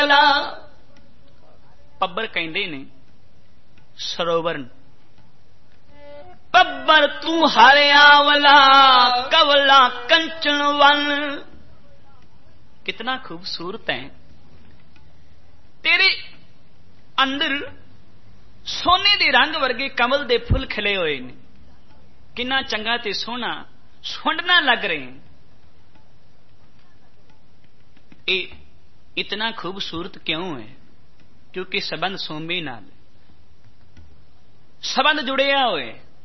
पब्बर कहंदे ने सरोवर पब्बर तू हरियावला कवला कंचन वन। कितना खूबसूरत है, तेरे अंदर सोने दे रंग वर्गे कमल दे फुल खिले हुए ने, कितना चंगा ते सोहना सुंडना लग रहे हैं। इतना खूबसूरत क्यों है? क्योंकि संबंध सोमे नाल संबंध जुड़िया हुए।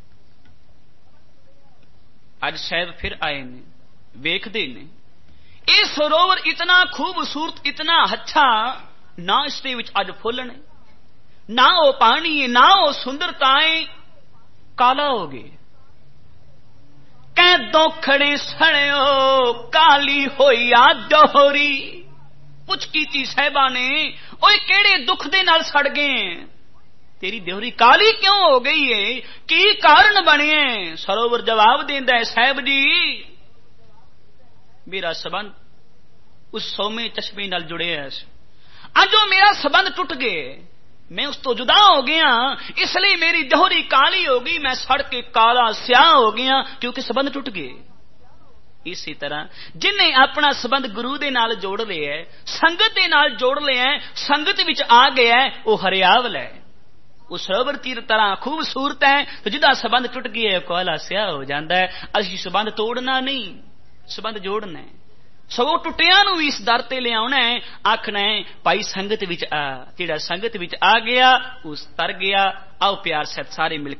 अज साहब फिर आए ने, वेखदे ने ये सरोवर इतना खूबसूरत इतना अच्छा, ना इसके विच अज फुल ने, ना वो पानी ना वो सुंदरताएं, काला हो गए। कै दोखड़े सड़ो काली होई आ दोहरी। पुछ की साहिबा ने, ओए केड़े दुख दे नाल सड़ गए, तेरी दोहरी काली क्यों हो गई है, की कारण बने? सरोवर जवाब देंदा है, साहिब जी मेरा संबंध उस सौमे चश्मे नाल जुड़े है। अजो मेरा संबंध टूट गए, मैं उस तो जुदा हो गया, इसलिए मेरी दोहरी काली हो गई, मैं सड़ के काला स्याह हो गया, क्योंकि संबंध टूट गए। इसी तरह जिन्हें अपना संबंध गुरु दे नाल जोड़ लिया है, संगत दे नाल जोड़ लिया है, संगत विच आ गया है, वो हरियावल है, वो सरोवर की तरह खूबसूरत है। तो जिदा संबंध टूट गया है, काला स्याह हो जाता है। असि संबंध तोड़ना नहीं, संबंध जोड़ना है। सगों टुटिया नूं भी इस दर ते ले आउणा है, आखना है भाई संगत विच आ। जिहड़ा संगत विच आ गया उस तर गया। आओ प्यार सहित सारे मिल